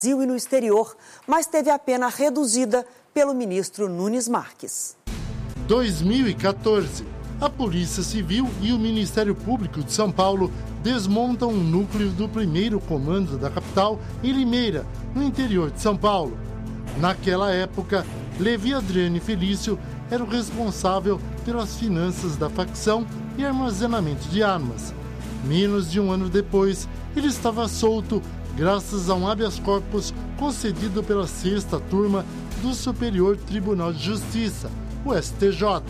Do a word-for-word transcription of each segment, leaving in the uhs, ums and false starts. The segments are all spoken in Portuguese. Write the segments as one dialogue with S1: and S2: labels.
S1: Brasil e no exterior, mas teve a pena reduzida pelo ministro Nunes Marques.
S2: dois mil e quatorze. A Polícia Civil e o Ministério Público de São Paulo desmontam um núcleo do primeiro comando da capital em Limeira, no interior de São Paulo. Naquela época, Levi Adriane Felício era o responsável pelas finanças da facção e armazenamento de armas. Menos de um ano depois, ele estava solto graças a um habeas corpus concedido pela sexta turma do Superior Tribunal de Justiça, o S T J.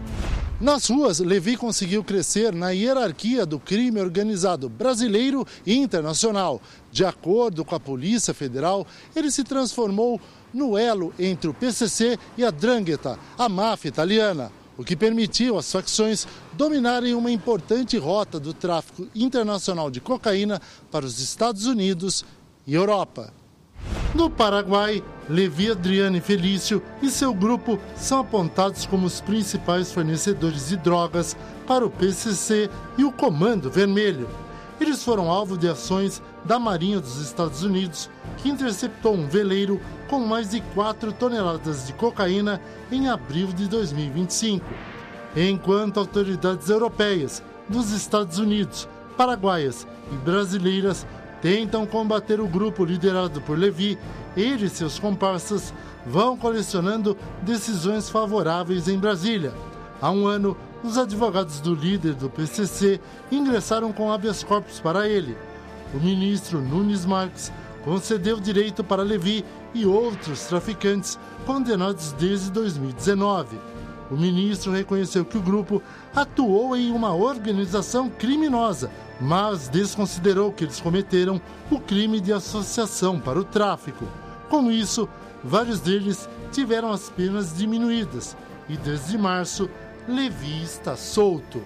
S2: Nas ruas, Levi conseguiu crescer na hierarquia do crime organizado brasileiro e internacional. De acordo com a Polícia Federal, ele se transformou no elo entre o P C C e a 'Ndrangheta, a máfia italiana, o que permitiu às facções dominarem uma importante rota do tráfico internacional de cocaína para os Estados Unidos e Europa. No Paraguai, Levi Adriane Felício e seu grupo são apontados como os principais fornecedores de drogas para o P C C e o Comando Vermelho. Eles foram alvo de ações da Marinha dos Estados Unidos, que interceptou um veleiro com mais de quatro toneladas de cocaína em abril de dois mil e vinte e cinco. Enquanto autoridades europeias, dos Estados Unidos, paraguaias e brasileiras tentam combater o grupo liderado por Levi, ele e seus comparsas vão colecionando decisões favoráveis em Brasília. Há um ano, os advogados do líder do P C C ingressaram com habeas corpus para ele. O ministro Nunes Marques concedeu direito para Levi e outros traficantes condenados desde dois mil e dezenove. O ministro reconheceu que o grupo atuou em uma organização criminosa, mas desconsiderou que eles cometeram o crime de associação para o tráfico. Com isso, vários deles tiveram as penas diminuídas e desde março, Levi está solto.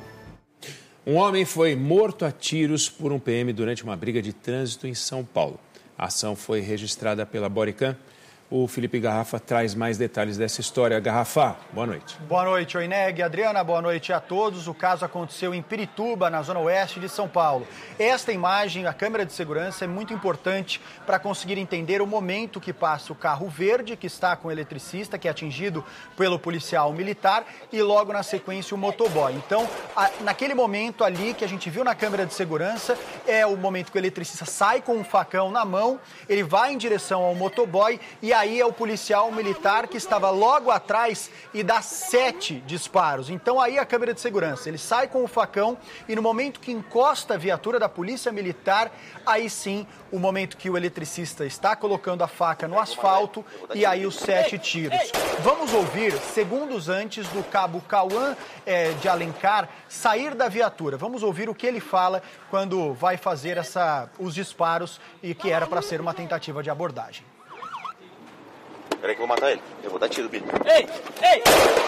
S3: Um homem foi morto a tiros por um P M durante uma briga de trânsito em São Paulo. A ação foi registrada pela Bodycam. O Felipe Garrafa traz mais detalhes dessa história. Garrafa, boa noite.
S4: Boa noite, Oineg. Adriana, boa noite a todos. O caso aconteceu em Pirituba, na zona oeste de São Paulo. Esta imagem, a câmera de segurança, é muito importante para conseguir entender o momento que passa o carro verde, que está com o eletricista, que é atingido pelo policial militar, e logo na sequência o motoboy. Então, a, naquele momento ali que a gente viu na câmera de segurança, é o momento que o eletricista sai com um facão na mão, ele vai em direção ao motoboy e a Aí é o policial militar que estava logo atrás e dá sete disparos. Então aí a câmera de segurança, ele sai com o facão e no momento que encosta a viatura da polícia militar, aí sim o momento que o eletricista está colocando a faca no asfalto e aí os sete tiros. Vamos ouvir segundos antes do cabo Cauã é, de Alencar sair da viatura. Vamos ouvir o que ele fala quando vai fazer essa, os disparos e que era para ser uma tentativa de abordagem.
S5: Peraí que eu vou matar ele. Eu vou dar tiro, Billy.
S6: Ei! Ei!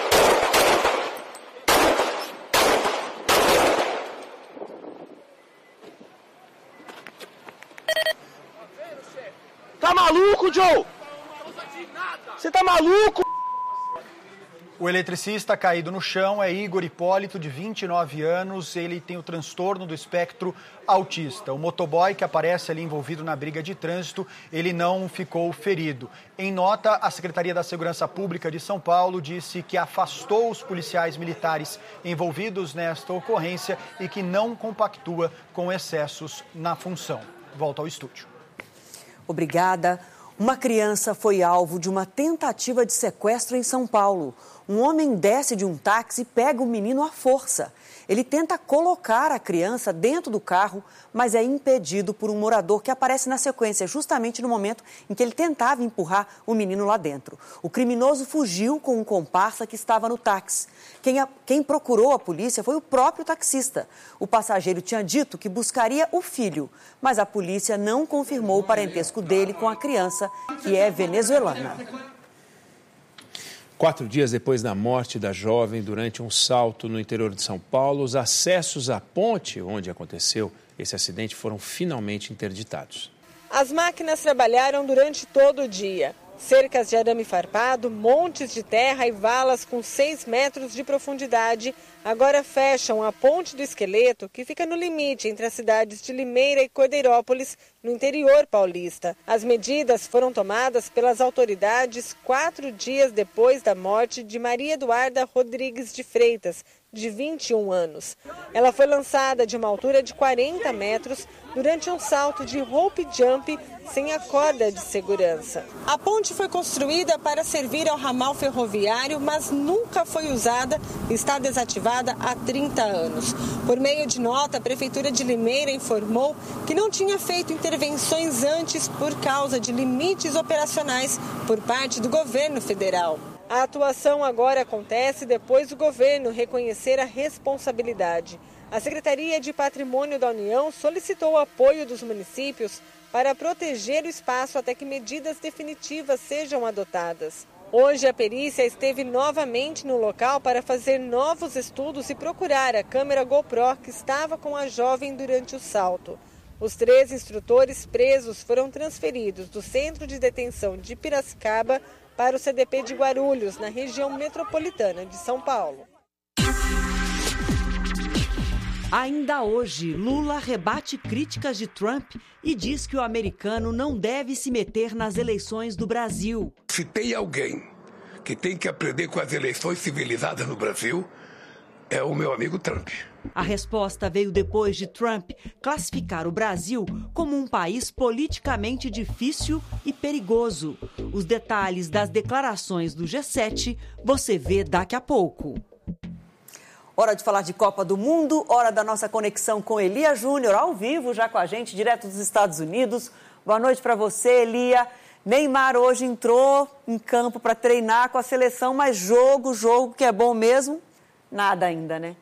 S5: Tá maluco, Joe? Você tá maluco?
S4: O eletricista caído no chão é Igor Hipólito, de vinte e nove anos. Ele tem o transtorno do espectro autista. O motoboy que aparece ali envolvido na briga de trânsito, ele não ficou ferido. Em nota, a Secretaria da Segurança Pública de São Paulo disse que afastou os policiais militares envolvidos nesta ocorrência e que não compactua com excessos na função. Volta ao estúdio.
S1: Obrigada. Uma criança foi alvo de uma tentativa de sequestro em São Paulo. Um homem desce de um táxi e pega o menino à força. Ele tenta colocar a criança dentro do carro, mas é impedido por um morador que aparece na sequência, justamente no momento em que ele tentava empurrar o menino lá dentro. O criminoso fugiu com um comparsa que estava no táxi. Quem, a, quem procurou a polícia foi o próprio taxista. O passageiro tinha dito que buscaria o filho, mas a polícia não confirmou o parentesco dele com a criança, que é venezuelana.
S3: Quatro dias depois da morte da jovem durante um salto no interior de São Paulo, os acessos à ponte onde aconteceu esse acidente foram finalmente interditados.
S7: As máquinas trabalharam durante todo o dia. Cercas de arame farpado, montes de terra e valas com seis metros de profundidade agora fecham a Ponte do Esqueleto, que fica no limite entre as cidades de Limeira e Cordeirópolis, no interior paulista. As medidas foram tomadas pelas autoridades quatro dias depois da morte de Maria Eduarda Rodrigues de Freitas, de vinte e um anos. Ela foi lançada de uma altura de quarenta metros durante um salto de rope jump sem a corda de segurança. A ponte foi construída para servir ao ramal ferroviário, mas nunca foi usada e está desativada há trinta anos. Por meio de nota, a Prefeitura de Limeira informou que não tinha feito intervenções antes por causa de limites operacionais por parte do governo federal. A atuação agora acontece depois do governo reconhecer a responsabilidade. A Secretaria de Patrimônio da União solicitou o apoio dos municípios para proteger o espaço até que medidas definitivas sejam adotadas. Hoje, a perícia esteve novamente no local para fazer novos estudos e procurar a câmera GoPro que estava com a jovem durante o salto. Os três instrutores presos foram transferidos do Centro de Detenção de Piracicaba para o C D P de Guarulhos, na região metropolitana de São Paulo.
S1: Ainda hoje, Lula rebate críticas de Trump e diz que o americano não deve se meter nas eleições do Brasil.
S6: Se tem alguém que tem que aprender com as eleições civilizadas no Brasil, é o meu amigo Trump.
S1: A resposta veio depois de Trump classificar o Brasil como um país politicamente difícil e perigoso. Os detalhes das declarações do G sete você vê daqui a pouco. Hora de falar de Copa do Mundo, hora da nossa conexão com Elia Júnior, ao vivo já com a gente, direto dos Estados Unidos. Boa noite para você, Elia. Neymar hoje entrou em campo para treinar com a seleção, mas jogo, jogo que é bom mesmo, nada ainda, né?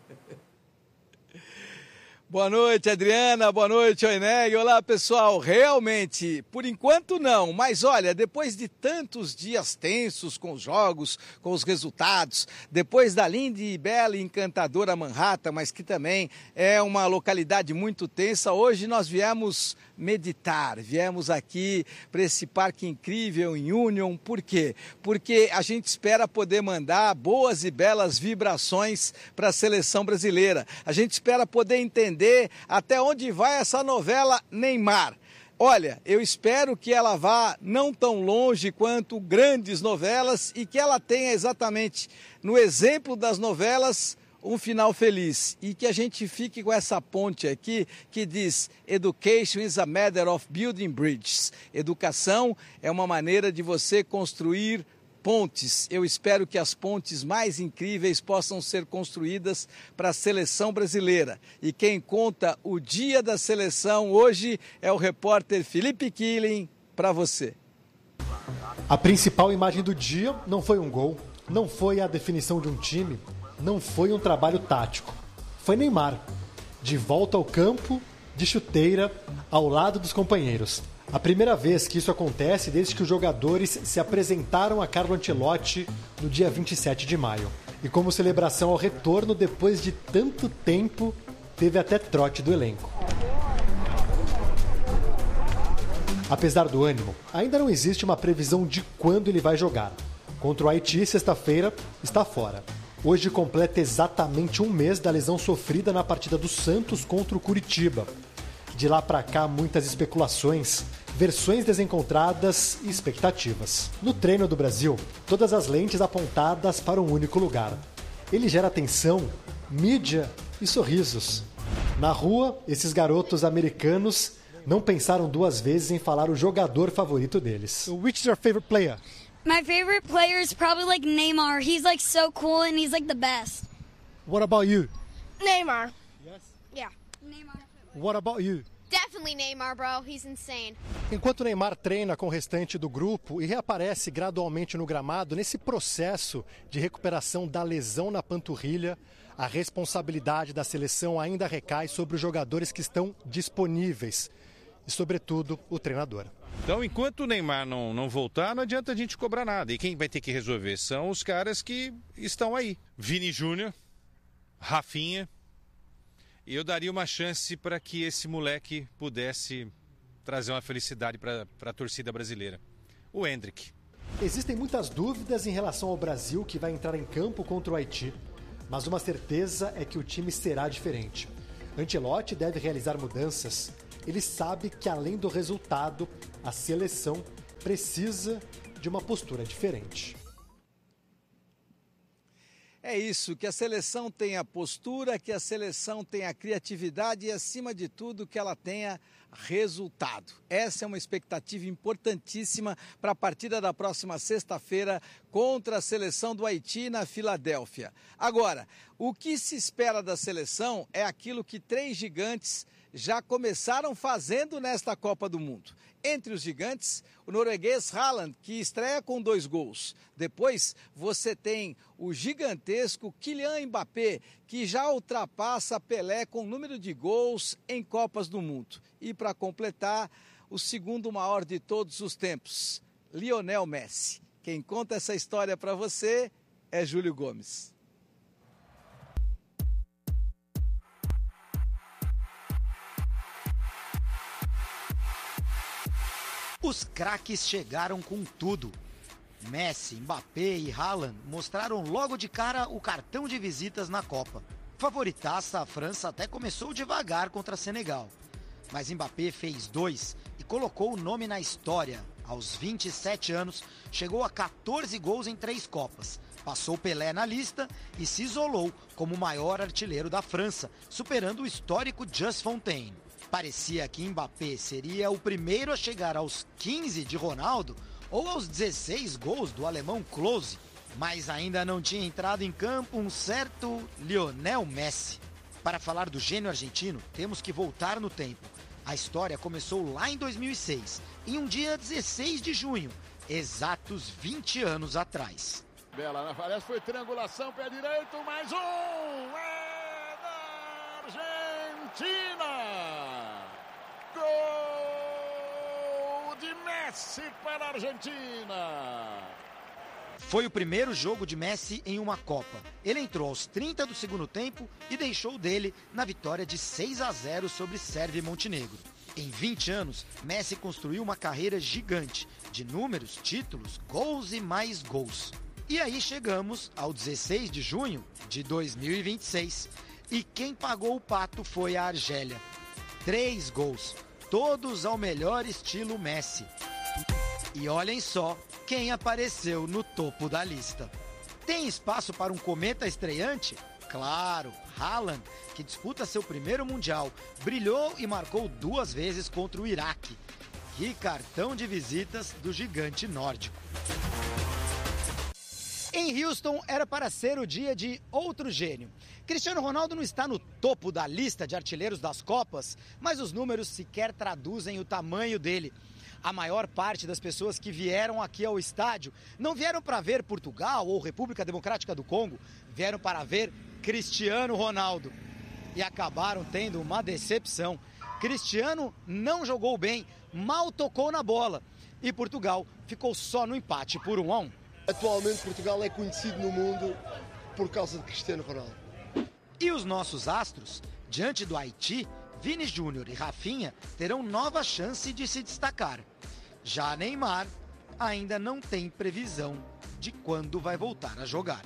S8: Boa noite, Adriana. Boa noite, Oineg. Olá, pessoal. Realmente, por enquanto não. Mas olha, depois de tantos dias tensos com os jogos, com os resultados, depois da linda e bela e encantadora Manhattan, mas que também é uma localidade muito tensa, hoje nós viemos meditar, viemos aqui para esse parque incrível em Union. Por quê? Porque a gente espera poder mandar boas e belas vibrações para a seleção brasileira. A gente espera poder entender até onde vai essa novela Neymar. Olha, eu espero que ela vá não tão longe quanto grandes novelas e que ela tenha exatamente, no exemplo das novelas, um final feliz. E que a gente fique com essa ponte aqui que diz: Education is a matter of building bridges. Educação é uma maneira de você construir pontes. Eu espero que as pontes mais incríveis possam ser construídas para a seleção brasileira. E quem conta o dia da seleção hoje é o repórter Felipe Killing, para você.
S9: A principal imagem do dia não foi um gol, não foi a definição de um time, não foi um trabalho tático. Foi Neymar, de volta ao campo, de chuteira, ao lado dos companheiros. A primeira vez que isso acontece desde que os jogadores se apresentaram a Carlo Ancelotti no dia vinte e sete de maio. E como celebração ao retorno, depois de tanto tempo, teve até trote do elenco. Apesar do ânimo, ainda não existe uma previsão de quando ele vai jogar. Contra o Haiti, sexta-feira, está fora. Hoje completa exatamente um mês da lesão sofrida na partida do Santos contra o Curitiba. De lá para cá, muitas especulações, versões desencontradas e expectativas. No treino do Brasil, todas as lentes apontadas para um único lugar. Ele gera atenção, mídia e sorrisos. Na rua, esses garotos americanos não pensaram duas vezes em falar o jogador favorito deles.
S10: So which is your favorite player?
S11: My favorite player is probably like Neymar. He's like so cool and he's like the best.
S10: What about you?
S12: Neymar.
S10: Yes.
S12: Yeah.
S11: Neymar.
S10: What about you?
S12: Definitely Neymar, bro. He's insane.
S9: Enquanto Neymar treina com o restante do grupo e reaparece gradualmente no gramado, nesse processo de recuperação da lesão na panturrilha, a responsabilidade da seleção ainda recai sobre os jogadores que estão disponíveis e, sobretudo, o treinador.
S13: Então, enquanto o Neymar não, não voltar, não adianta a gente cobrar nada. E quem vai ter que resolver são os caras que estão aí. Vini Júnior, Rafinha. E eu daria uma chance para que esse moleque pudesse trazer uma felicidade para a torcida brasileira. O Endrick.
S9: Existem muitas dúvidas em relação ao Brasil, que vai entrar em campo contra o Haiti. Mas uma certeza é que o time será diferente. Ancelotti deve realizar mudanças. Ele sabe que, além do resultado, a seleção precisa de uma postura diferente.
S8: É isso, que a seleção tenha postura, que a seleção tenha criatividade e, acima de tudo, que ela tenha resultado. Essa é uma expectativa importantíssima para a partida da próxima sexta-feira contra a seleção do Haiti na Filadélfia. Agora, o que se espera da seleção é aquilo que três gigantes já começaram fazendo nesta Copa do Mundo. Entre os gigantes, o norueguês Haaland, que estreia com dois gols. Depois, você tem o gigantesco Kylian Mbappé, que já ultrapassa Pelé com o número de gols em Copas do Mundo. E para completar, o segundo maior de todos os tempos, Lionel Messi. Quem conta essa história para você é Júlio Gomes.
S14: Os craques chegaram com tudo. Messi, Mbappé e Haaland mostraram logo de cara o cartão de visitas na Copa. Favoritaça, a França até começou devagar contra Senegal. Mas Mbappé fez dois e colocou o nome na história. Aos vinte e sete anos, chegou a quatorze gols em três Copas. Passou Pelé na lista e se isolou como o maior artilheiro da França, superando o histórico Just Fontaine. Parecia que Mbappé seria o primeiro a chegar aos quinze de Ronaldo ou aos dezesseis gols do alemão Klose, mas ainda não tinha entrado em campo um certo Lionel Messi. Para falar do gênio argentino, temos que voltar no tempo. A história começou lá em dois mil e seis, em um dia dezesseis de junho, exatos vinte anos atrás.
S15: Bela na Fares, foi triangulação, pé direito, mais um! É da Argentina! Gol de Messi para a Argentina!
S14: Foi o primeiro jogo de Messi em uma Copa. Ele entrou aos trinta do segundo tempo e deixou dele na vitória de seis a zero sobre Sérvia e Montenegro. Em vinte anos, Messi construiu uma carreira gigante de números, títulos, gols e mais gols. E aí chegamos ao dezesseis de junho de dois mil e vinte e seis. E quem pagou o pato foi a Argélia. Três gols, todos ao melhor estilo Messi. E olhem só quem apareceu no topo da lista. Tem espaço para um cometa estreante? Claro, Haaland, que disputa seu primeiro Mundial, brilhou e marcou duas vezes contra o Iraque. Que cartão de visitas do gigante nórdico. Em Houston era para ser o dia de outro gênio. Cristiano Ronaldo não está no topo da lista de artilheiros das Copas, mas os números sequer traduzem o tamanho dele. A maior parte das pessoas que vieram aqui ao estádio não vieram para ver Portugal ou República Democrática do Congo, vieram para ver Cristiano Ronaldo. E acabaram tendo uma decepção. Cristiano não jogou bem, mal tocou na bola. E Portugal ficou só no empate por um a um.
S16: Atualmente Portugal é conhecido no mundo por causa de Cristiano Ronaldo.
S14: E os nossos astros, diante do Haiti, Vini Júnior e Rafinha terão nova chance de se destacar. Já Neymar ainda não tem previsão de quando vai voltar a jogar.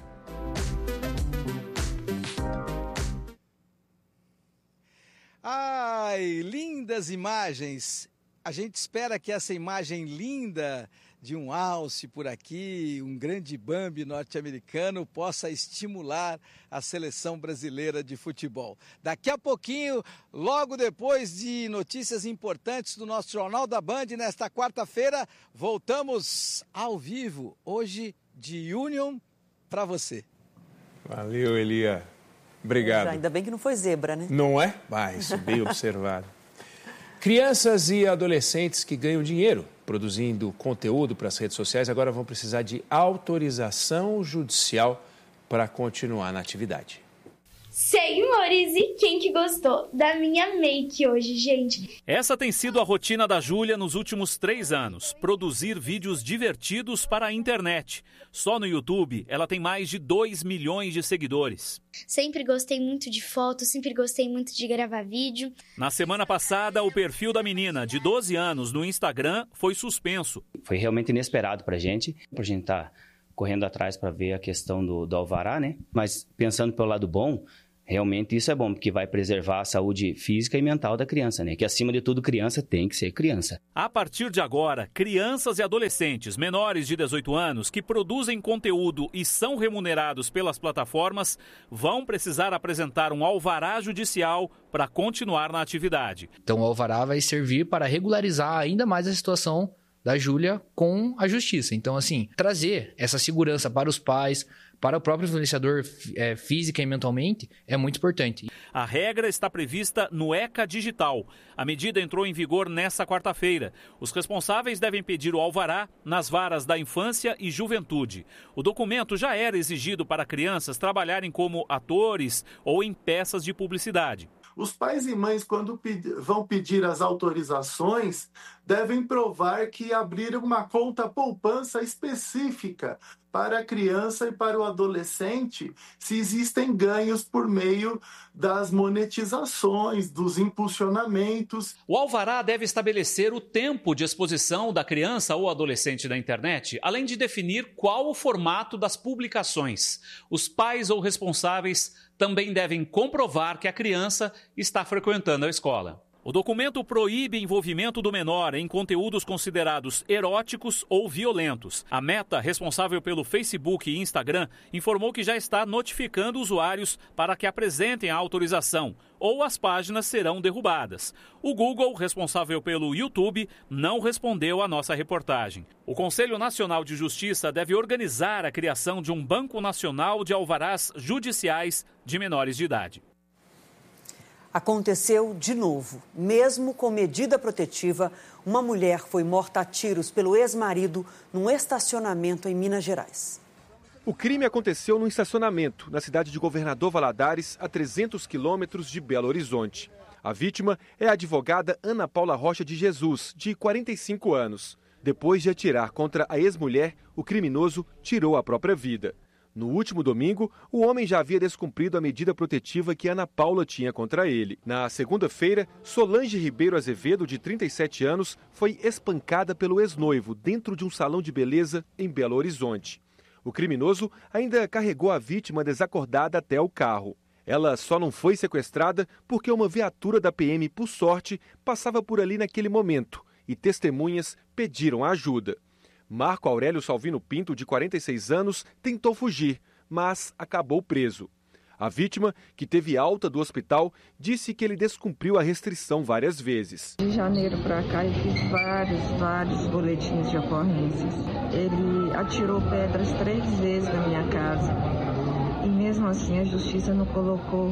S8: Ai, lindas imagens. A gente espera que essa imagem linda de um alce por aqui, um grande Bambi norte-americano, possa estimular a seleção brasileira de futebol. Daqui a pouquinho, logo depois de notícias importantes do nosso Jornal da Band, nesta quarta-feira, voltamos ao vivo, hoje de Union para você.
S3: Valeu, Elia. Obrigado.
S1: Ainda bem que não foi zebra, né?
S3: Não é? Ah, isso bem observado. Crianças e adolescentes que ganham dinheiro produzindo conteúdo para as redes sociais agora vão precisar de autorização judicial para continuar na atividade.
S17: Senhores, e quem que gostou da minha make hoje, gente?
S18: Essa tem sido a rotina da Júlia nos últimos três anos, produzir vídeos divertidos para a internet. Só no YouTube, ela tem mais de dois milhões de seguidores.
S17: Sempre gostei muito de fotos, sempre gostei muito de gravar vídeo.
S18: Na semana passada, o perfil da menina, de doze anos, no Instagram, foi suspenso.
S19: Foi realmente inesperado pra gente, pra gente estar correndo atrás para ver a questão do, do alvará, né? Mas pensando pelo lado bom, realmente isso é bom, porque vai preservar a saúde física e mental da criança, né? Que acima de tudo, criança tem que ser criança.
S18: A partir de agora, crianças e adolescentes menores de dezoito anos que produzem conteúdo e são remunerados pelas plataformas vão precisar apresentar um alvará judicial para continuar na atividade.
S20: Então o alvará vai servir para regularizar ainda mais a situação da Júlia com a justiça. Então, assim, trazer essa segurança para os pais, para o próprio influenciador é, física e mentalmente, é muito importante.
S18: A regra está prevista no ECA Digital. A medida entrou em vigor nesta quarta-feira. Os responsáveis devem pedir o alvará nas varas da infância e juventude. O documento já era exigido para crianças trabalharem como atores ou em peças de publicidade.
S21: Os pais e mães, quando vão pedir as autorizações, devem provar que abriram uma conta poupança específica para a criança e para o adolescente, se existem ganhos por meio das monetizações, dos impulsionamentos.
S18: O alvará deve estabelecer o tempo de exposição da criança ou adolescente na internet, além de definir qual o formato das publicações. Os pais ou responsáveis também devem comprovar que a criança está frequentando a escola. O documento proíbe envolvimento do menor em conteúdos considerados eróticos ou violentos. A Meta, responsável pelo Facebook e Instagram, informou que já está notificando usuários para que apresentem a autorização, ou as páginas serão derrubadas. O Google, responsável pelo YouTube, não respondeu à nossa reportagem. O Conselho Nacional de Justiça deve organizar a criação de um Banco Nacional de Alvarás Judiciais de menores de idade.
S1: Aconteceu de novo. Mesmo com medida protetiva, uma mulher foi morta a tiros pelo ex-marido num estacionamento em Minas Gerais.
S22: O crime aconteceu num estacionamento na cidade de Governador Valadares, a trezentos quilômetros de Belo Horizonte. A vítima é a advogada Ana Paula Rocha de Jesus, de quarenta e cinco anos. Depois de atirar contra a ex-mulher, o criminoso tirou a própria vida. No último domingo, o homem já havia descumprido a medida protetiva que Ana Paula tinha contra ele. Na segunda-feira, Solange Ribeiro Azevedo, de trinta e sete anos, foi espancada pelo ex-noivo dentro de um salão de beleza em Belo Horizonte. O criminoso ainda carregou a vítima desacordada até o carro. Ela só não foi sequestrada porque uma viatura da P M, por sorte, passava por ali naquele momento e testemunhas pediram ajuda. Marco Aurélio Salvino Pinto, de quarenta e seis anos, tentou fugir, mas acabou preso. A vítima, que teve alta do hospital, disse que ele descumpriu a restrição várias vezes.
S23: De janeiro para cá eu fiz vários, vários boletins de ocorrências. Ele atirou pedras três vezes na minha casa e mesmo assim a justiça não colocou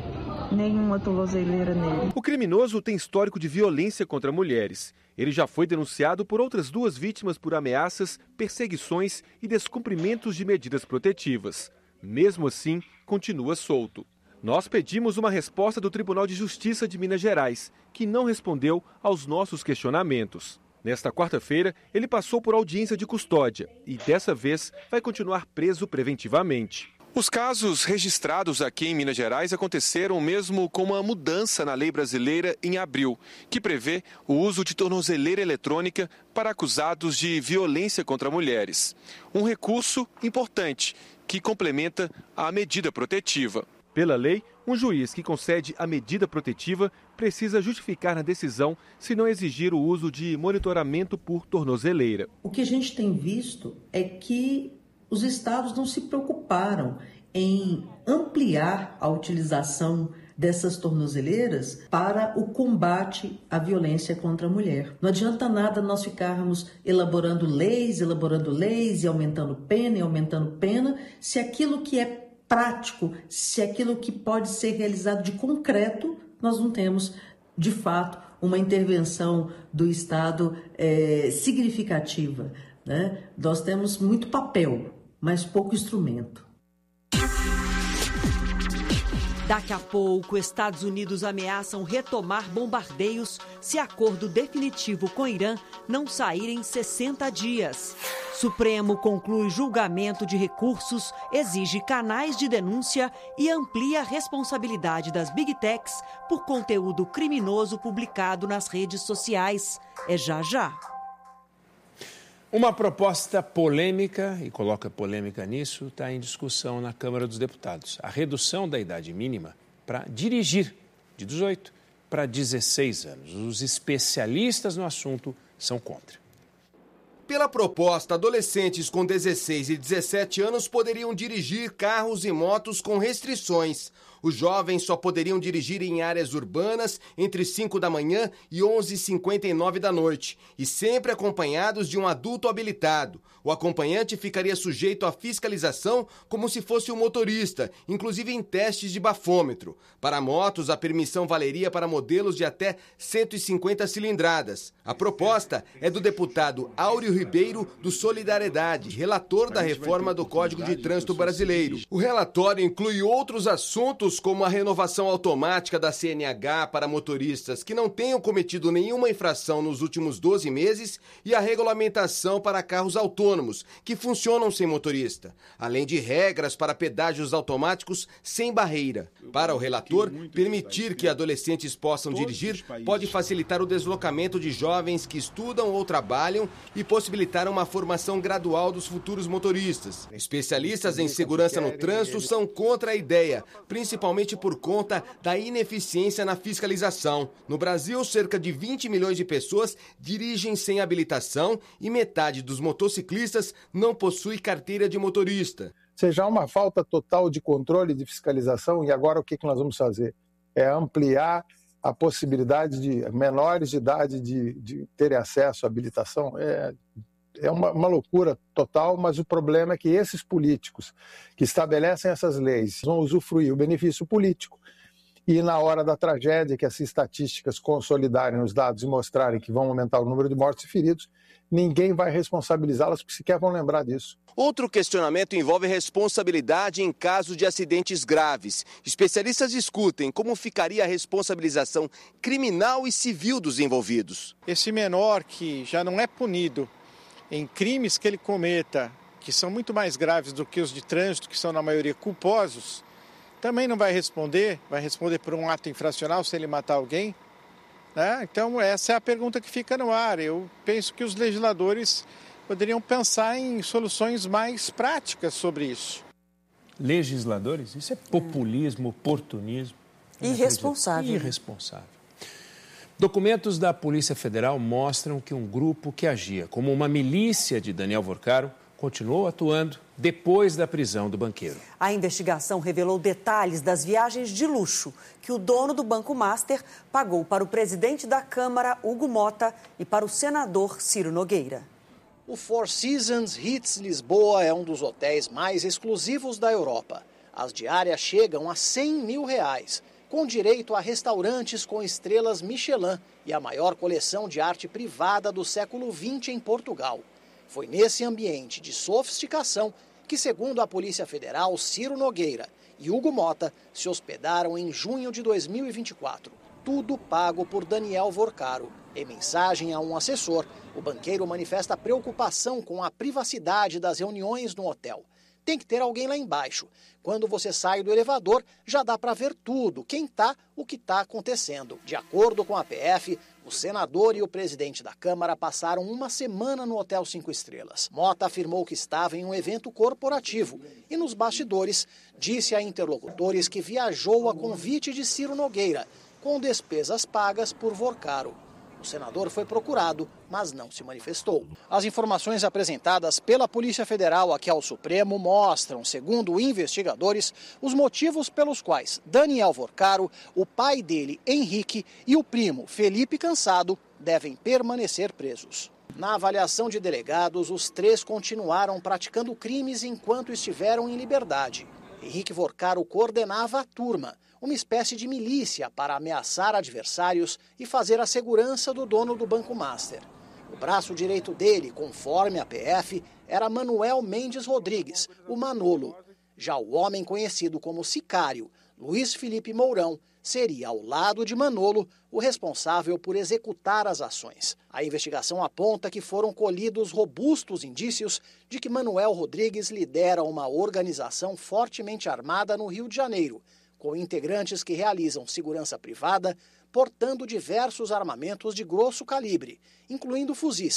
S23: nenhuma tornozeleira nele.
S22: O criminoso tem histórico de violência contra mulheres. Ele já foi denunciado por outras duas vítimas por ameaças, perseguições e descumprimentos de medidas protetivas. Mesmo assim, continua solto. Nós pedimos uma resposta do Tribunal de Justiça de Minas Gerais, que não respondeu aos nossos questionamentos. Nesta quarta-feira, ele passou por audiência de custódia e, dessa vez, vai continuar preso preventivamente. Os casos registrados aqui em Minas Gerais aconteceram mesmo com uma mudança na lei brasileira em abril, que prevê o uso de tornozeleira eletrônica para acusados de violência contra mulheres. Um recurso importante que complementa a medida protetiva. Pela lei, um juiz que concede a medida protetiva precisa justificar na decisão se não exigir o uso de monitoramento por tornozeleira.
S24: O que a gente tem visto é que os estados não se preocuparam em ampliar a utilização dessas tornozeleiras para o combate à violência contra a mulher. Não adianta nada nós ficarmos elaborando leis, elaborando leis e aumentando pena e aumentando pena, se aquilo que é prático, se aquilo que pode ser realizado de concreto, nós não temos, de fato, uma intervenção do Estado é, significativa, né? Nós temos muito papel, mas pouco instrumento.
S1: Daqui a pouco, Estados Unidos ameaçam retomar bombardeios se acordo definitivo com Irã não sair em sessenta dias. Supremo conclui julgamento de recursos, exige canais de denúncia e amplia a responsabilidade das Big Techs por conteúdo criminoso publicado nas redes sociais. É já já.
S3: Uma proposta polêmica, e coloca polêmica nisso, está em discussão na Câmara dos Deputados. A redução da idade mínima para dirigir de dezoito para dezesseis anos. Os especialistas no assunto são contra.
S2: Pela proposta, adolescentes com dezesseis e dezessete anos poderiam dirigir carros e motos com restrições. Os jovens só poderiam dirigir em áreas urbanas entre cinco da manhã e onze e cinquenta e nove da noite, e sempre acompanhados de um adulto habilitado. O acompanhante ficaria sujeito à fiscalização como se fosse um motorista, inclusive em testes de bafômetro. Para motos, a permissão valeria para modelos de até cento e cinquenta cilindradas. A proposta é do deputado Áureo Ribeiro, do Solidariedade, relator da reforma do Código de Trânsito Brasileiro. O relatório inclui outros assuntos como a renovação automática da C N H para motoristas que não tenham cometido nenhuma infração nos últimos doze meses e a regulamentação para carros autônomos, que funcionam sem motorista, além de regras para pedágios automáticos sem barreira. Para o relator, permitir que adolescentes possam dirigir pode facilitar o deslocamento de jovens que estudam ou trabalham e possibilitar uma formação gradual dos futuros motoristas. Especialistas em segurança no trânsito são contra a ideia, principalmente por conta da ineficiência na fiscalização. No Brasil, cerca de vinte milhões de pessoas dirigem sem habilitação e metade dos motociclistas não possui carteira de motorista.
S4: Seja uma falta total de controle e de fiscalização, e agora o que nós vamos fazer? É ampliar a possibilidade de menores de idade de, de terem acesso à habilitação. É, é uma, uma loucura total, mas o problema é que esses políticos que estabelecem essas leis vão usufruir o benefício político e na hora da tragédia, que as estatísticas consolidarem os dados e mostrarem que vão aumentar o número de mortos e feridos, ninguém vai responsabilizá-las, porque sequer vão lembrar disso.
S2: Outro questionamento envolve responsabilidade em caso de acidentes graves. Especialistas discutem como ficaria a responsabilização criminal e civil dos envolvidos.
S5: Esse menor que já não é punido em crimes que ele cometa, que são muito mais graves do que os de trânsito, que são na maioria culposos, também não vai responder, vai responder por um ato infracional se ele matar alguém. Né? Então essa é a pergunta que fica no ar. Eu penso que os legisladores poderiam pensar em soluções mais práticas sobre isso.
S3: Legisladores? Isso é populismo, oportunismo.
S1: Irresponsável.
S3: Irresponsável. Documentos da Polícia Federal mostram que um grupo que agia como uma milícia de Daniel Vorcaro continuou atuando depois da prisão do banqueiro.
S1: A investigação revelou detalhes das viagens de luxo que o dono do Banco Master pagou para o presidente da Câmara, Hugo Motta, e para o senador Ciro Nogueira.
S7: O Four Seasons Hits Lisboa é um dos hotéis mais exclusivos da Europa. As diárias chegam a cem mil reais, com direito a restaurantes com estrelas Michelin e a maior coleção de arte privada do século vinte em Portugal. Foi nesse ambiente de sofisticação que, segundo a Polícia Federal, Ciro Nogueira e Hugo Motta se hospedaram em junho de dois mil e vinte e quatro. Tudo pago por Daniel Vorcaro. Em mensagem a um assessor, o banqueiro manifesta preocupação com a privacidade das reuniões no hotel. Tem que ter alguém lá embaixo. Quando você sai do elevador, já dá para ver tudo, quem está, o que está acontecendo. De acordo com a P F, o senador e o presidente da Câmara passaram uma semana no Hotel Cinco Estrelas. Motta afirmou que estava em um evento corporativo e, nos bastidores, disse a interlocutores que viajou a convite de Ciro Nogueira, com despesas pagas por Vorcaro. O senador foi procurado, mas não se manifestou. As informações apresentadas pela Polícia Federal aqui ao Supremo mostram, segundo investigadores, os motivos pelos quais Daniel Vorcaro, o pai dele, Henrique, e o primo, Felipe Cansado, devem permanecer presos. Na avaliação de delegados, os três continuaram praticando crimes enquanto estiveram em liberdade. Henrique Vorcaro coordenava a turma, uma espécie de milícia para ameaçar adversários e fazer a segurança do dono do Banco Master. O braço direito dele, conforme a P F, era Manuel Mendes Rodrigues, o Manolo. Já o homem conhecido como Sicário, Luiz Felipe Mourão, seria, ao lado de Manolo, o responsável por executar as ações. A investigação aponta que foram colhidos robustos indícios de que Manuel Rodrigues lidera uma organização fortemente armada no Rio de Janeiro, com integrantes que realizam segurança privada, portando diversos armamentos de grosso calibre, incluindo fuzis,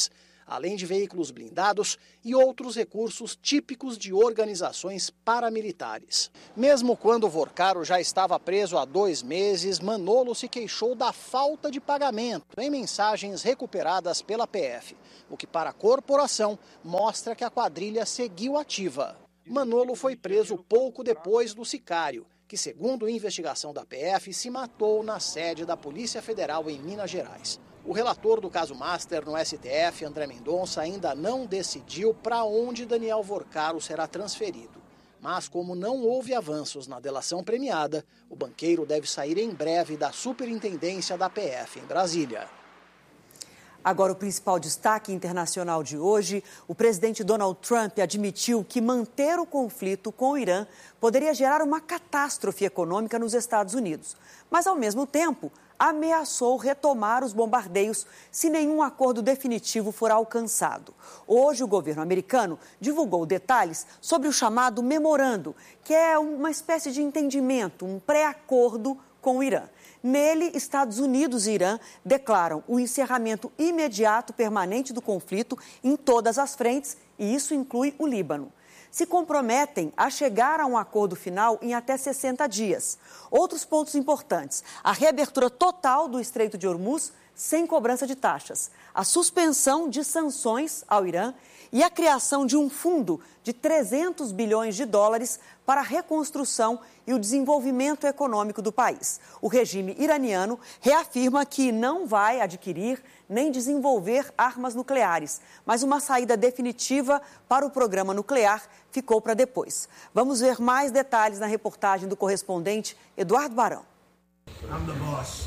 S7: além de veículos blindados e outros recursos típicos de organizações paramilitares. Mesmo quando Vorcaro já estava preso há dois meses, Manolo se queixou da falta de pagamento em mensagens recuperadas pela P F, o que para a corporação mostra que a quadrilha seguiu ativa. Manolo foi preso pouco depois do sicário, que, segundo a investigação da P F, se matou na sede da Polícia Federal em Minas Gerais. O relator do caso Master no S T F, André Mendonça, ainda não decidiu para onde Daniel Vorcaro será transferido. Mas, como não houve avanços na delação premiada, o banqueiro deve sair em breve da superintendência da P F em Brasília.
S1: Agora, o principal destaque internacional de hoje: o presidente Donald Trump admitiu que manter o conflito com o Irã poderia gerar uma catástrofe econômica nos Estados Unidos. Mas, ao mesmo tempo, ameaçou retomar os bombardeios se nenhum acordo definitivo for alcançado. Hoje, o governo americano divulgou detalhes sobre o chamado memorando, que é uma espécie de entendimento, um pré-acordo com o Irã. Nele, Estados Unidos e Irã declaram o encerramento imediato permanente do conflito em todas as frentes, e isso inclui o Líbano. Se comprometem a chegar a um acordo final em até sessenta dias. Outros pontos importantes: a reabertura total do Estreito de Hormuz sem cobrança de taxas, a suspensão de sanções ao Irã e a criação de um fundo de trezentos bilhões de dólares para a reconstrução e o desenvolvimento econômico do país. O regime iraniano reafirma que não vai adquirir nem desenvolver armas nucleares, mas uma saída definitiva para o programa nuclear ficou para depois. Vamos ver mais detalhes na reportagem do correspondente Eduardo Barão.
S6: I'm the boss.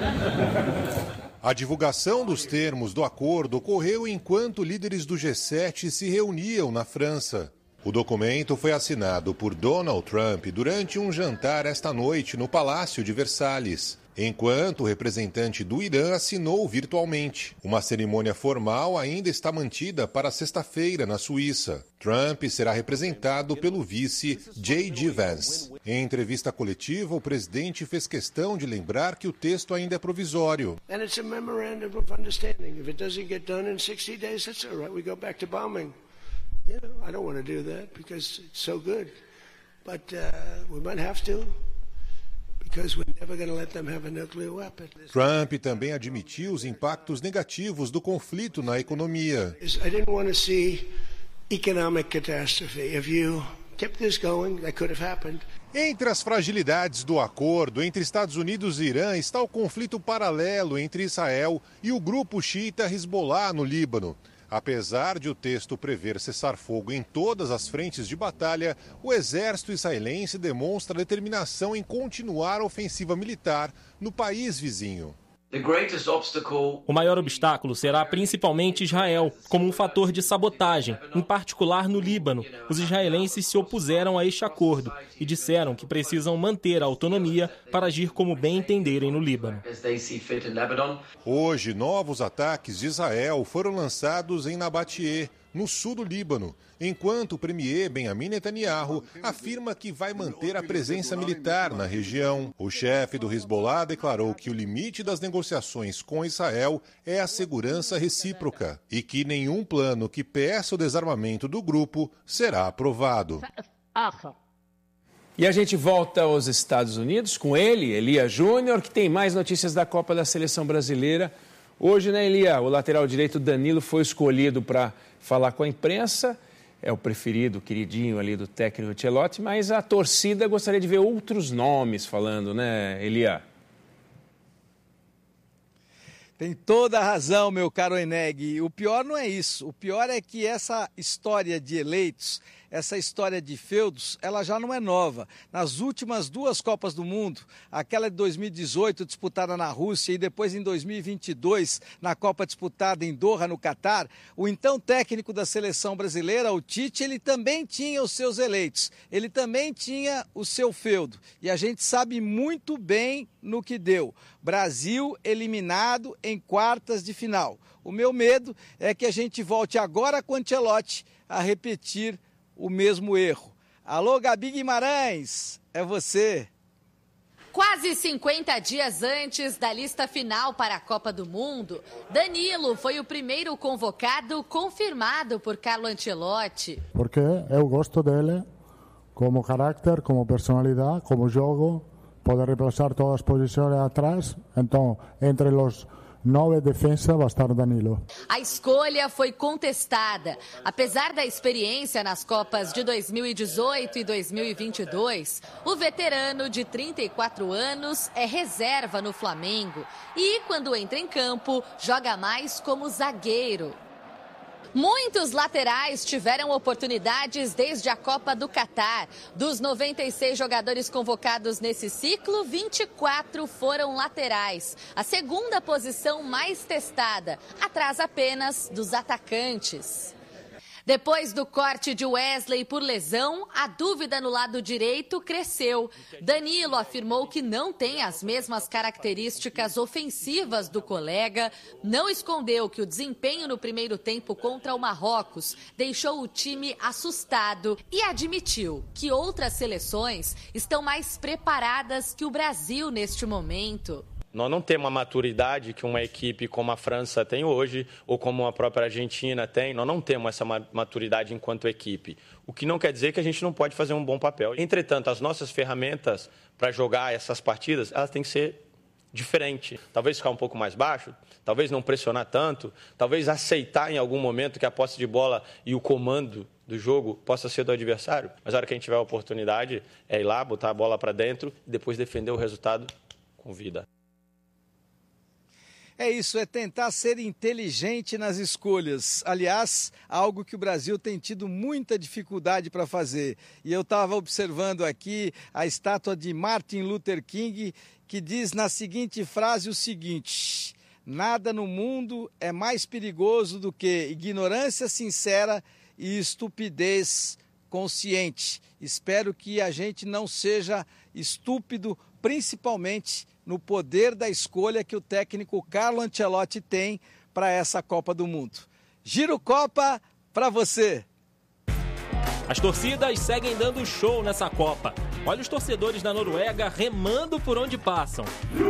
S10: A divulgação dos termos do acordo ocorreu enquanto líderes do G sete se reuniam na França. O documento foi assinado por Donald Trump durante um jantar esta noite no Palácio de Versalhes, enquanto o representante do Irã assinou virtualmente. Uma cerimônia formal ainda está mantida para sexta-feira na Suíça. Trump será representado pelo vice J D Vance. Em entrevista coletiva, o presidente fez questão de lembrar que o texto ainda é provisório.
S6: And it's a memorandum of understanding. If it doesn't get done in sixty days, that's all right. We go back to bombing. You know, I don't want to do that because it's so good. But uh, we might have to.
S10: Trump também admitiu os impactos negativos do conflito na economia. Entre as fragilidades do acordo entre Estados Unidos e Irã está o conflito paralelo entre Israel e o grupo xiita Hezbollah no Líbano. Apesar de o texto prever cessar-fogo em todas as frentes de batalha, o exército israelense demonstra determinação em continuar a ofensiva militar no país vizinho.
S11: O maior obstáculo será principalmente Israel, como um fator de sabotagem, em particular no Líbano. Os israelenses se opuseram a este acordo e disseram que precisam manter a autonomia para agir como bem entenderem no Líbano.
S10: Hoje, novos ataques de Israel foram lançados em Nabatie, no sul do Líbano, enquanto o premier Benjamin Netanyahu afirma que vai manter a presença militar na região. O chefe do Hezbollah declarou que o limite das negociações com Israel é a segurança recíproca e que nenhum plano que peça o desarmamento do grupo será aprovado.
S3: E a gente volta aos Estados Unidos com ele, Elia Júnior, que tem mais notícias da Copa da Seleção Brasileira. Hoje, né, Elia, o lateral direito Danilo foi escolhido para falar com a imprensa, é o preferido, queridinho ali do técnico Ancelotti, mas a torcida gostaria de ver outros nomes falando, né, Elia?
S8: Tem toda a razão, meu caro Eneg. O pior não é isso. O pior é que essa história de eleitos, essa história de feudos, ela já não é nova. Nas últimas duas Copas do Mundo, aquela de dois mil e dezoito disputada na Rússia e depois em dois mil e vinte e dois na Copa disputada em Doha, no Catar, o então técnico da seleção brasileira, o Tite, ele também tinha os seus eleitos, ele também tinha o seu feudo. E a gente sabe muito bem no que deu. Brasil eliminado em quartas de final. O meu medo é que a gente volte agora com o Ancelotti a repetir o mesmo erro. Alô, Gabi Guimarães, é você.
S9: Quase cinquenta dias antes da lista final para a Copa do Mundo, Danilo foi o primeiro convocado confirmado por Carlo Ancelotti.
S12: Porque eu gosto dele como carácter, como personalidade, como jogo, pode reemplazar todas as posições atrás, então entre os nove defesa vai estar Danilo.
S9: A escolha foi contestada. Apesar da experiência nas Copas de dois mil e dezoito e dois mil e vinte e dois, o veterano de trinta e quatro anos é reserva no Flamengo e, quando entra em campo, joga mais como zagueiro. Muitos laterais tiveram oportunidades desde a Copa do Catar. Dos noventa e seis jogadores convocados nesse ciclo, vinte e quatro foram laterais. A segunda posição mais testada, atrás apenas dos atacantes. Depois do corte de Wesley por lesão, a dúvida no lado direito cresceu. Danilo afirmou que não tem as mesmas características ofensivas do colega, não escondeu que o desempenho no primeiro tempo contra o Marrocos deixou o time assustado e admitiu que outras seleções estão mais preparadas que o Brasil neste momento.
S13: Nós não temos a maturidade que uma equipe como a França tem hoje, ou como a própria Argentina tem. Nós não temos essa maturidade enquanto equipe. O que não quer dizer que a gente não pode fazer um bom papel. Entretanto, as nossas ferramentas para jogar essas partidas, elas têm que ser diferentes. Talvez ficar um pouco mais baixo, talvez não pressionar tanto, talvez aceitar em algum momento que a posse de bola e o comando do jogo possa ser do adversário. Mas a hora que a gente tiver a oportunidade, é ir lá, botar a bola para dentro e depois defender o resultado com vida.
S8: É isso, é tentar ser inteligente nas escolhas. Aliás, algo que o Brasil tem tido muita dificuldade para fazer. E eu estava observando aqui a estátua de Martin Luther King, que diz na seguinte frase o seguinte: nada no mundo é mais perigoso do que ignorância sincera e estupidez consciente. Espero que a gente não seja estúpido, principalmente no poder da escolha que o técnico Carlo Ancelotti tem para essa Copa do Mundo. Giro Copa para você.
S11: As torcidas seguem dando show nessa Copa. Olha os torcedores da Noruega remando por onde passam.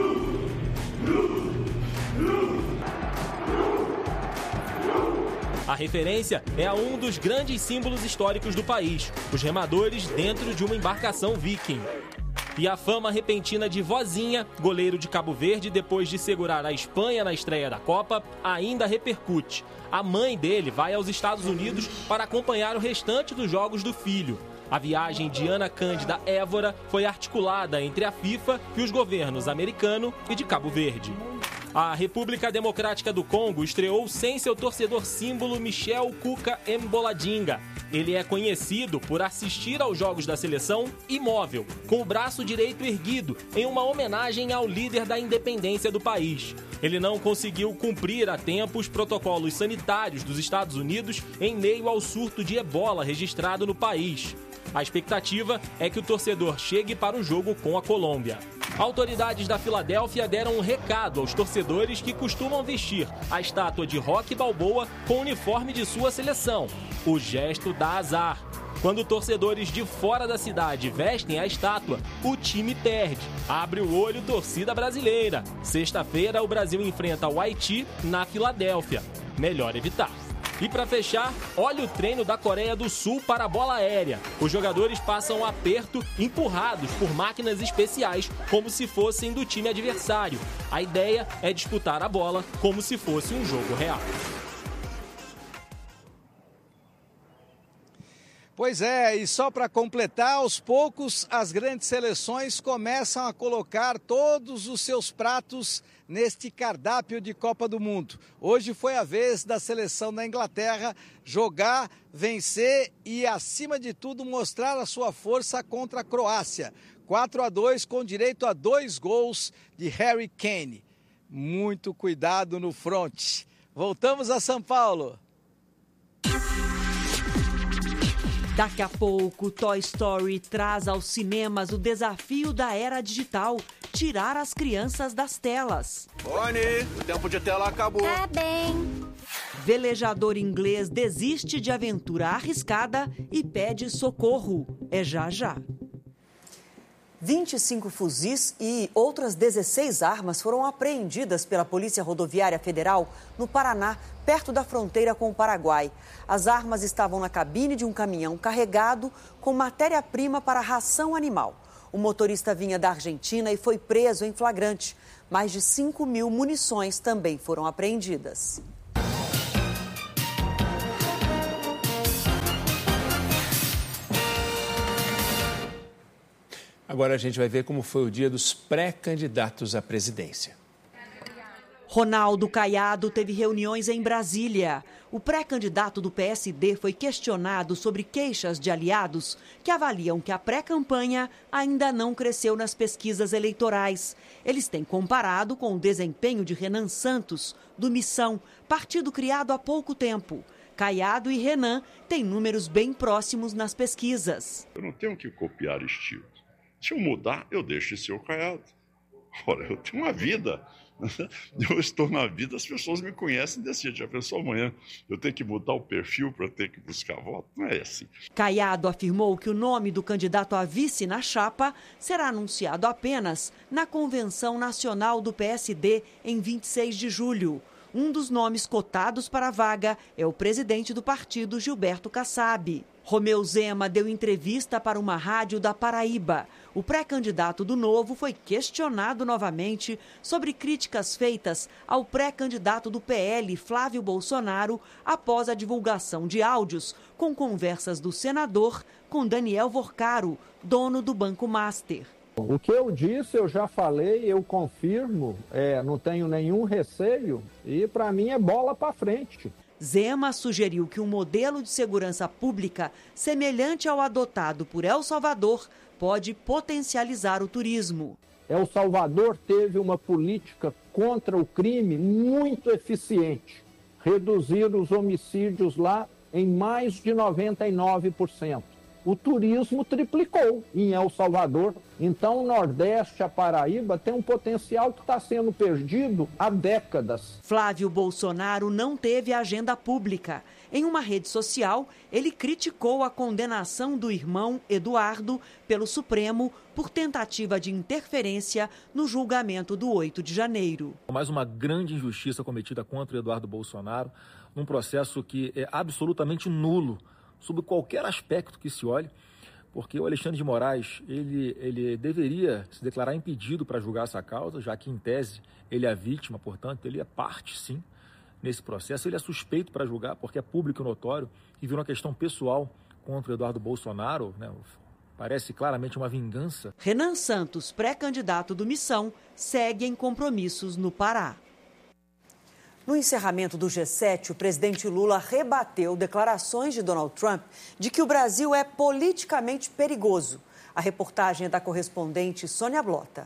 S11: A referência é a um dos grandes símbolos históricos do país, os remadores dentro de uma embarcação viking. E a fama repentina de Vozinha, goleiro de Cabo Verde, depois de segurar a Espanha na estreia da Copa, ainda repercute. A mãe dele vai aos Estados Unidos para acompanhar o restante dos jogos do filho. A viagem de Ana Cândida Évora foi articulada entre a FIFA e os governos americano e de Cabo Verde. A República Democrática do Congo estreou sem seu torcedor símbolo Michel Cuca Mboladinga. Ele é conhecido por assistir aos jogos da seleção imóvel, com o braço direito erguido, em uma homenagem ao líder da independência do país. Ele não conseguiu cumprir a tempo os protocolos sanitários dos Estados Unidos em meio ao surto de ebola registrado no país. A expectativa é que o torcedor chegue para o jogo com a Colômbia. Autoridades da Filadélfia deram um recado aos torcedores que costumam vestir a estátua de Rocky Balboa com o uniforme de sua seleção. O gesto dá azar. Quando torcedores de fora da cidade vestem a estátua, o time perde. Abre o olho, torcida brasileira. Sexta-feira, o Brasil enfrenta o Haiti na Filadélfia. Melhor evitar. E para fechar, olha o treino da Coreia do Sul para a bola aérea. Os jogadores passam um aperto empurrados por máquinas especiais, como se fossem do time adversário. A ideia é disputar a bola como se fosse um jogo real.
S8: Pois é, e só para completar, aos poucos as grandes seleções começam a colocar todos os seus pratos neste cardápio de Copa do Mundo. Hoje foi a vez da seleção da Inglaterra jogar, vencer e, acima de tudo, mostrar a sua força contra a Croácia. quatro a dois com direito a dois gols de Harry Kane. Muito cuidado no fronte. Voltamos a São Paulo.
S1: Daqui a pouco, Toy Story traz aos cinemas o desafio da era digital, tirar as crianças das telas.
S15: Bonnie, o tempo de tela acabou.
S25: Tá bem.
S1: Velejador inglês desiste de aventura arriscada e pede socorro. É já já. vinte e cinco fuzis e outras dezesseis armas foram apreendidas pela Polícia Rodoviária Federal no Paraná, perto da fronteira com o Paraguai. As armas estavam na cabine de um caminhão carregado com matéria-prima para ração animal. O motorista vinha da Argentina e foi preso em flagrante. Mais de cinco mil munições também foram apreendidas.
S3: Agora a gente vai ver como foi o dia dos pré-candidatos à presidência.
S14: Ronaldo Caiado teve reuniões em Brasília. O pré-candidato do P S D foi questionado sobre queixas de aliados que avaliam que a pré-campanha ainda não cresceu nas pesquisas eleitorais. Eles têm comparado com o desempenho de Renan Santos, do Missão, partido criado há pouco tempo. Caiado e Renan têm números bem próximos nas pesquisas.
S16: Eu não tenho que copiar estilo. Se eu mudar, eu deixo de ser o Caiado. Ora, eu tenho uma vida. Eu estou na vida, as pessoas me conhecem e decidem. Já pensou amanhã eu tenho que mudar o perfil para ter que buscar voto? Não é assim.
S14: Caiado afirmou que o nome do candidato a vice na chapa será anunciado apenas na Convenção Nacional do P S D em vinte e seis de julho. Um dos nomes cotados para a vaga é o presidente do partido, Gilberto Kassab. Romeu Zema deu entrevista para uma rádio da Paraíba. O pré-candidato do Novo foi questionado novamente sobre críticas feitas ao pré-candidato do P L, Flávio Bolsonaro, após a divulgação de áudios com conversas do senador com Daniel Vorcaro, dono do Banco Master.
S17: O que eu disse, eu já falei, eu confirmo, é, não tenho nenhum receio e para mim é bola para frente.
S14: Zema sugeriu que um modelo de segurança pública semelhante ao adotado por El Salvador pode potencializar o turismo.
S17: El Salvador teve uma política contra o crime muito eficiente. Reduzir os homicídios lá em mais de noventa e nove por cento. O turismo triplicou em El Salvador. Então, o Nordeste, a Paraíba, tem um potencial que está sendo perdido há décadas.
S14: Flávio Bolsonaro não teve agenda pública. Em uma rede social, ele criticou a condenação do irmão Eduardo pelo Supremo por tentativa de interferência no julgamento do oito de janeiro.
S19: Mais uma grande injustiça cometida contra o Eduardo Bolsonaro, num processo que é absolutamente nulo, sob qualquer aspecto que se olhe, porque o Alexandre de Moraes ele, ele deveria se declarar impedido para julgar essa causa, já que, em tese, ele é vítima, portanto, ele é parte, sim, nesse processo. Ele é suspeito para julgar, porque é público e notório, e virou uma questão pessoal contra o Eduardo Bolsonaro, né? Parece claramente uma vingança.
S14: Renan Santos, pré-candidato do Missão, segue em compromissos no Pará.
S1: No encerramento do G sete, o presidente Lula rebateu declarações de Donald Trump de que o Brasil é politicamente perigoso. A reportagem é da correspondente Sônia Blota.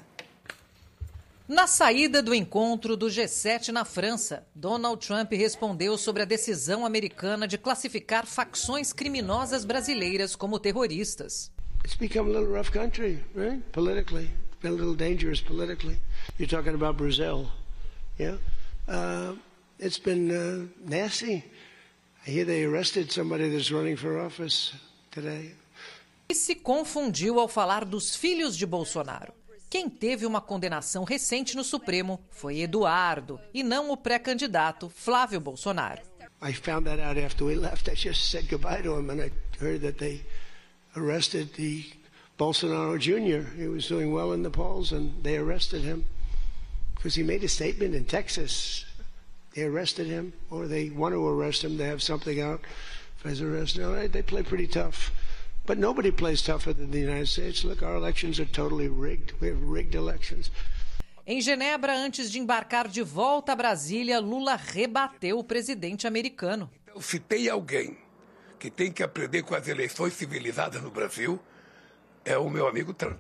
S25: Na saída do encontro do G sete na França, Donald Trump respondeu sobre a decisão americana de classificar facções criminosas brasileiras como terroristas.
S6: It's become a little rough country, right? Politically, it's been a little dangerous politically. You're talking about Brazil, yeah? Uh, it's been uh, nasty. I hear they arrested somebody that's running for office today.
S25: E se confundiu ao falar dos filhos de Bolsonaro. Quem teve uma condenação recente no Supremo foi Eduardo, e não o pré-candidato Flávio Bolsonaro.
S6: I found that out after we left. I just said goodbye to him and I heard that they arrested the Bolsonaro Junior He was doing well in the polls and they arrested him because he made a statement in Texas. They arrested him, or they want to arrest him. They have something out for his arrest. No, they play pretty tough. But nobody plays tougher than the United States. Look, our elections are totally rigged. We have rigged elections.
S25: Em Genebra, antes de embarcar de volta a Brasília, Lula rebateu o presidente americano.
S26: Então, se tem alguém que tem que aprender com as eleições civilizadas no Brasil, é o meu amigo Trump.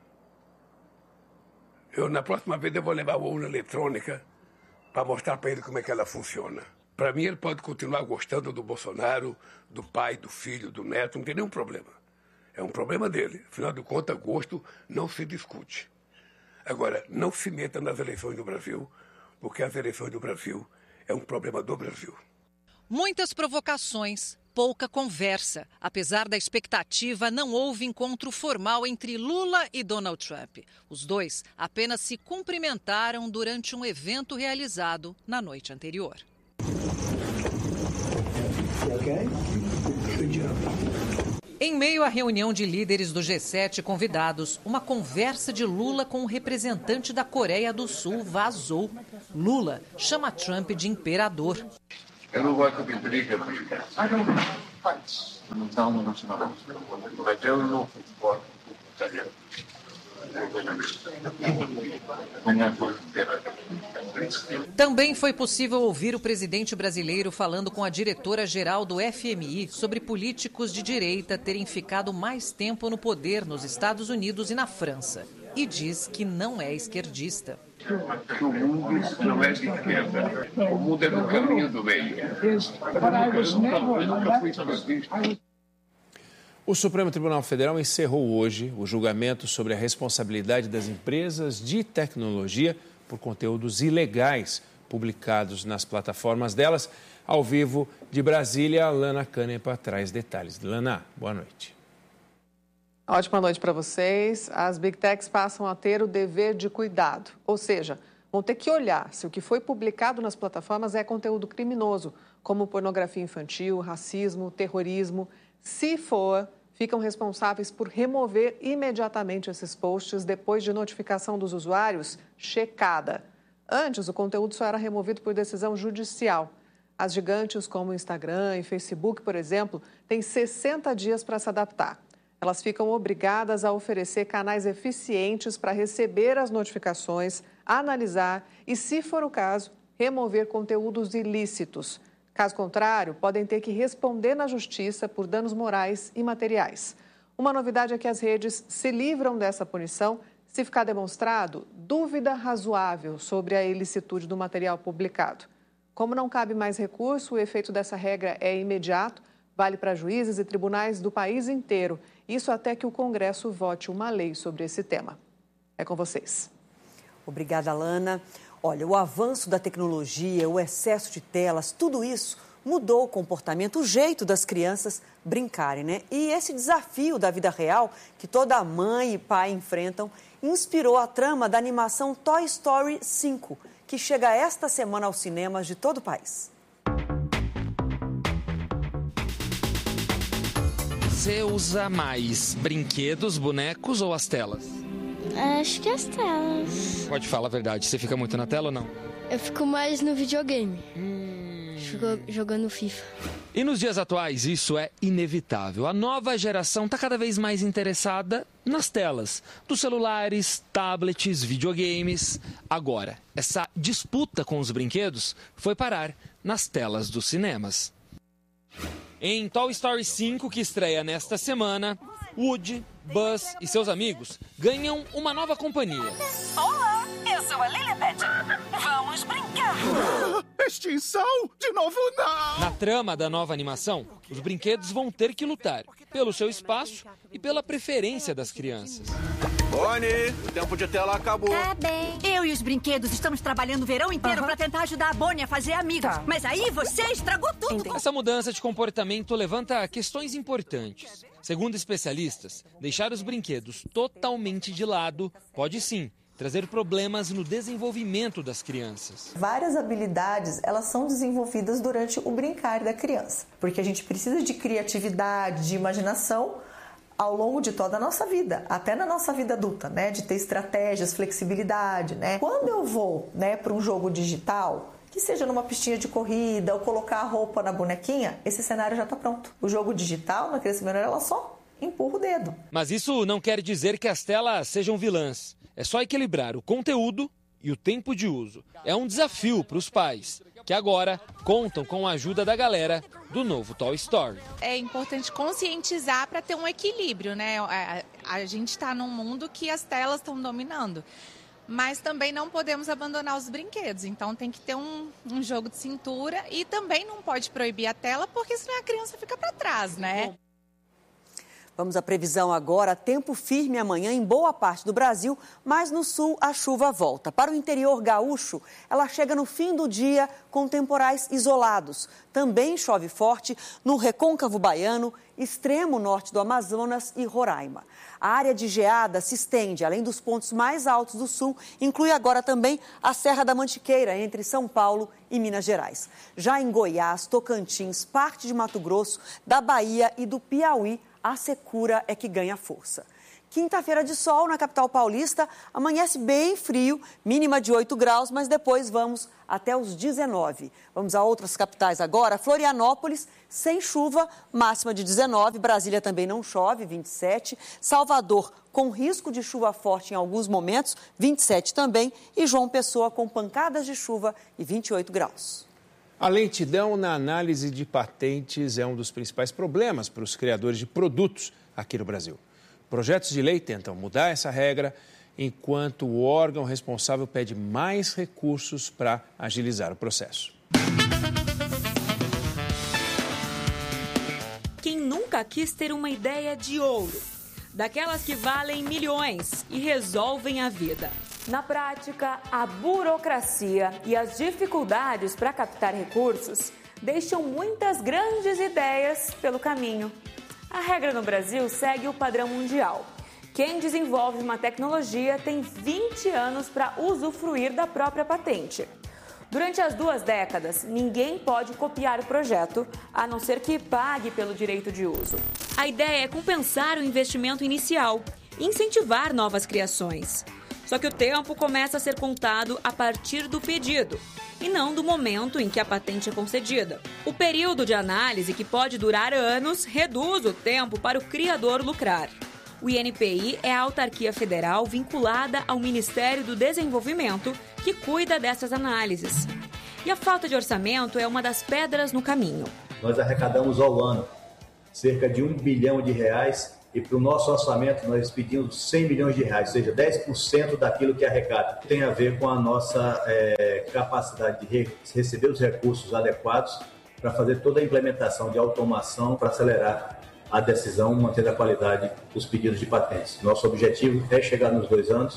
S26: Eu, na próxima vez, eu vou levar a urna eletrônica para mostrar para ele como é que ela funciona. Para mim, ele pode continuar gostando do Bolsonaro, do pai, do filho, do neto, não tem nenhum problema. É um problema dele. Afinal de contas, gosto não se discute. Agora, não se meta nas eleições do Brasil, porque as eleições do Brasil é um problema do Brasil.
S25: Muitas provocações, pouca conversa. Apesar da expectativa, não houve encontro formal entre Lula e Donald Trump. Os dois apenas se cumprimentaram durante um evento realizado na noite anterior. Em meio à reunião de líderes do G sete convidados, uma conversa de Lula com um representante da Coreia do Sul vazou. Lula chama Trump de imperador.
S18: Eu não gosto de briga, briga. Ah, não. Não, não, não, não. Mas eu não suporto o italiano.
S25: Também foi possível ouvir o presidente brasileiro falando com a diretora-geral do F M I sobre políticos de direita terem ficado mais tempo no poder nos Estados Unidos e na França. E diz que não é esquerdista.
S18: O mundo não é de esquerda. O mundo é no caminho do meio. Eu nunca fui esquerdista.
S3: O Supremo Tribunal Federal encerrou hoje o julgamento sobre a responsabilidade das empresas de tecnologia por conteúdos ilegais publicados nas plataformas delas. Ao vivo de Brasília, Lana Canepa traz detalhes. Lana, boa noite.
S20: Ótima noite para vocês. As Big Techs passam a ter o dever de cuidado, ou seja, vão ter que olhar se o que foi publicado nas plataformas é conteúdo criminoso, como pornografia infantil, racismo, terrorismo. Se for, ficam responsáveis por remover imediatamente esses posts depois de notificação dos usuários checada. Antes, o conteúdo só era removido por decisão judicial. As gigantes como Instagram e Facebook, por exemplo, têm sessenta dias para se adaptar. Elas ficam obrigadas a oferecer canais eficientes para receber as notificações, analisar e, se for o caso, remover conteúdos ilícitos. Caso contrário, podem ter que responder na justiça por danos morais e materiais. Uma novidade é que as redes se livram dessa punição se ficar demonstrado dúvida razoável sobre a ilicitude do material publicado. Como não cabe mais recurso, o efeito dessa regra é imediato, vale para juízes e tribunais do país inteiro. Isso até que o Congresso vote uma lei sobre esse tema. É com vocês.
S1: Obrigada, Lana. Olha, o avanço da tecnologia, o excesso de telas, tudo isso mudou o comportamento, o jeito das crianças brincarem, né? E esse desafio da vida real que toda mãe e pai enfrentam inspirou a trama da animação Toy Story cinco, que chega esta semana aos cinemas de todo o país.
S21: Você usa mais brinquedos, bonecos ou as telas?
S22: Acho que as telas.
S21: Pode falar a verdade, você fica muito na tela ou não?
S22: Eu fico mais no videogame. Hum... Fico jogando FIFA.
S21: E nos dias atuais isso é inevitável. A nova geração está cada vez mais interessada nas telas, dos celulares, tablets, videogames. Agora, essa disputa com os brinquedos foi parar nas telas dos cinemas. Em Toy Story cinco, que estreia nesta semana, Woody, Buzz e seus amigos ganham uma nova companhia.
S23: Olá, eu sou a Lilibet. Vamos brincar.
S24: Extinção? De novo não!
S21: Na trama da nova animação, os brinquedos vão ter que lutar pelo seu espaço e pela preferência das crianças.
S15: Bonnie, o tempo de tela acabou.
S23: Tá bem. Eu e os brinquedos estamos trabalhando o verão inteiro uhum. para tentar ajudar a Bonnie a fazer amigas. Tá. Mas aí você estragou tudo.
S21: Entendi. Essa mudança de comportamento levanta questões importantes. Segundo especialistas, deixar os brinquedos totalmente de lado pode sim trazer problemas no desenvolvimento das crianças.
S27: Várias habilidades, elas são desenvolvidas durante o brincar da criança, porque a gente precisa de criatividade, de imaginação ao longo de toda a nossa vida, até na nossa vida adulta, né, de ter estratégias, flexibilidade, né? Quando eu vou, né, para um jogo digital, que seja numa pistinha de corrida ou colocar a roupa na bonequinha, esse cenário já está pronto. O jogo digital, na criança menor, ela só empurra o dedo.
S21: Mas isso não quer dizer que as telas sejam vilãs. É só equilibrar o conteúdo e o tempo de uso. É um desafio para os pais, que agora contam com a ajuda da galera do novo Toy Story.
S28: É importante conscientizar para ter um equilíbrio, né? A, a gente está num mundo que as telas estão dominando, mas também não podemos abandonar os brinquedos. Então tem que ter um, um jogo de cintura e também não pode proibir a tela, porque senão a criança fica para trás, né?
S1: Vamos à previsão agora. Tempo firme amanhã em boa parte do Brasil, mas no sul a chuva volta. Para o interior gaúcho, ela chega no fim do dia com temporais isolados. Também chove forte no recôncavo baiano, extremo norte do Amazonas e Roraima. A área de geada se estende, além dos pontos mais altos do sul, inclui agora também a Serra da Mantiqueira, entre São Paulo e Minas Gerais. Já em Goiás, Tocantins, parte de Mato Grosso, da Bahia e do Piauí, a secura é que ganha força. Quinta-feira de sol na capital paulista, amanhece bem frio, mínima de oito graus, mas depois vamos até os dezenove. Vamos a outras capitais agora. Florianópolis, sem chuva, máxima de dezenove. Brasília também não chove, vinte e sete. Salvador, com risco de chuva forte em alguns momentos, vinte e sete também. E João Pessoa, com pancadas de chuva e vinte e oito graus.
S3: A lentidão na análise de patentes é um dos principais problemas para os criadores de produtos aqui no Brasil. Projetos de lei tentam mudar essa regra, enquanto o órgão responsável pede mais recursos para agilizar o processo.
S2: Quem nunca quis ter uma ideia de ouro? Daquelas que valem milhões e resolvem a vida. Na prática, a burocracia e as dificuldades para captar recursos deixam muitas grandes ideias pelo caminho. A regra no Brasil segue o padrão mundial. Quem desenvolve uma tecnologia tem vinte anos para usufruir da própria patente. Durante as duas décadas, ninguém pode copiar o projeto, a não ser que pague pelo direito de uso. A ideia é compensar o investimento inicial e incentivar novas criações. Só que o tempo começa a ser contado a partir do pedido e não do momento em que a patente é concedida. O período de análise, que pode durar anos, reduz o tempo para o criador lucrar. O I N P I é a autarquia federal vinculada ao Ministério do Desenvolvimento, que cuida dessas análises. E a falta de orçamento é uma das pedras no caminho.
S4: Nós arrecadamos ao ano cerca de um bilhão de reais e para o nosso orçamento nós pedimos cem milhões de reais, ou seja, dez por cento daquilo que arrecada. Tem a ver com a nossa é, capacidade de re- receber os recursos adequados para fazer toda a implementação de automação para acelerar a decisão, mantendo a qualidade dos pedidos de patentes. Nosso objetivo é chegar nos dois anos.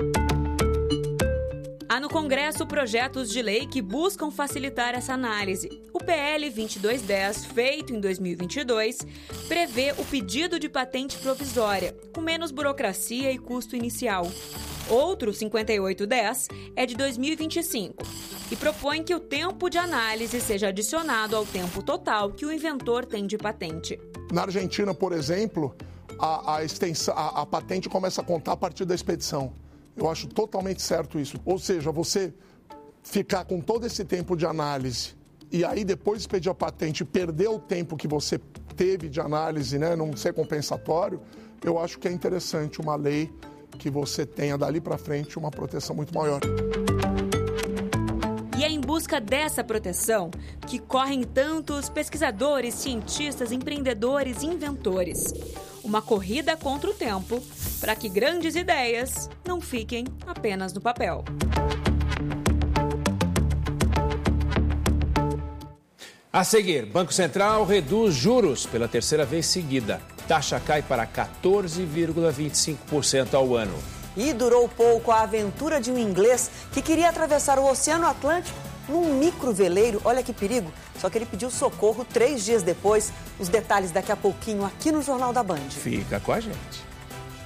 S2: Há no Congresso projetos de lei que buscam facilitar essa análise. O P L vinte e dois dez, feito em dois mil e vinte e dois, prevê o pedido de patente provisória, com menos burocracia e custo inicial. Outro, cinquenta e oito dez, é de dois mil e vinte e cinco e propõe que o tempo de análise seja adicionado ao tempo total que o inventor tem de patente.
S5: Na Argentina, por exemplo, a, a, extensão, a, a patente começa a contar a partir da expedição. Eu acho totalmente certo isso. Ou seja, você ficar com todo esse tempo de análise e aí depois de pedir a patente perder o tempo que você teve de análise, né, não ser compensatório, eu acho que é interessante uma lei que você tenha dali para frente uma proteção muito maior.
S2: E é em busca dessa proteção que correm tantos pesquisadores, cientistas, empreendedores e inventores. Uma corrida contra o tempo para que grandes ideias não fiquem apenas no papel.
S3: A seguir, Banco Central reduz juros pela terceira vez seguida. Taxa cai para quatorze vírgula vinte e cinco por cento ao ano.
S1: E durou pouco a aventura de um inglês que queria atravessar o Oceano Atlântico num microveleiro. Olha que perigo. Só que ele pediu socorro três dias depois. Os detalhes daqui a pouquinho aqui no Jornal da Band.
S3: Fica com a gente.